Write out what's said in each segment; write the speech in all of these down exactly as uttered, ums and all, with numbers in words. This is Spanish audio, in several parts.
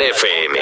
F M.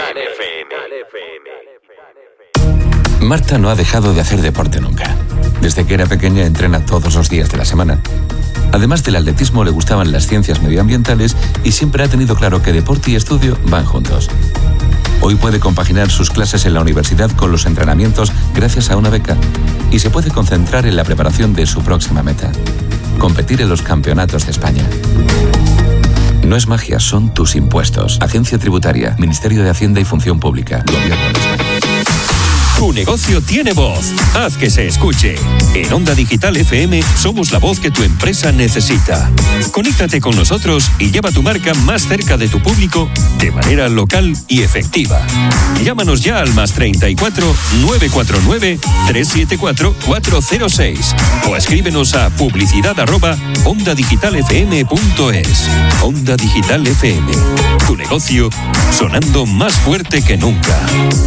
Marta no ha dejado de hacer deporte nunca. Desde que era pequeña entrena todos los días de la semana. Además del atletismo, le gustaban las ciencias medioambientales y siempre ha tenido claro que deporte y estudio van juntos. Hoy puede compaginar sus clases en la universidad con los entrenamientos gracias a una beca y se puede concentrar en la preparación de su próxima meta: competir en los campeonatos de España. No es magia, son tus impuestos. Agencia Tributaria, Ministerio de Hacienda y Función Pública, Gobierno de España. Tu negocio tiene voz. Haz que se escuche. En Onda Digital F M somos la voz que tu empresa necesita. Conéctate con nosotros y lleva tu marca más cerca de tu público de manera local y efectiva. Llámanos ya al más treinta y cuatro, nueve cuatro nueve, tres siete cuatro, cuatro cero seis o escríbenos a publicidad arroba onda digital f m punto es. Onda Digital F M. Tu negocio sonando más fuerte que nunca.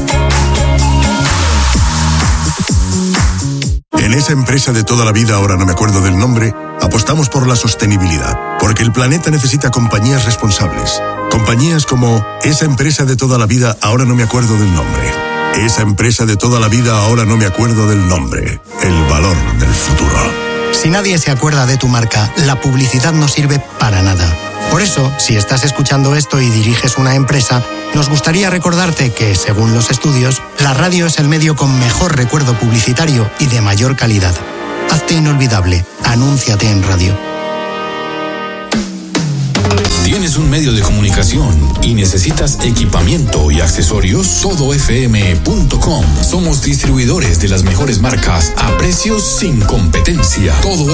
En esa empresa de toda la vida, ahora no me acuerdo del nombre, apostamos por la sostenibilidad, porque el planeta necesita compañías responsables. Compañías como esa empresa de toda la vida, ahora no me acuerdo del nombre. Esa empresa de toda la vida, ahora no me acuerdo del nombre. El valor del futuro. Si nadie se acuerda de tu marca, la publicidad no sirve para nada. Por eso, si estás escuchando esto y diriges una empresa, nos gustaría recordarte que, según los estudios, la radio es el medio con mejor recuerdo publicitario y de mayor calidad. Hazte inolvidable. Anúnciate en radio. ¿Tienes un medio de comunicación y necesitas equipamiento y accesorios? todo f m punto com. Somos distribuidores de las mejores marcas a precios sin competencia. Todo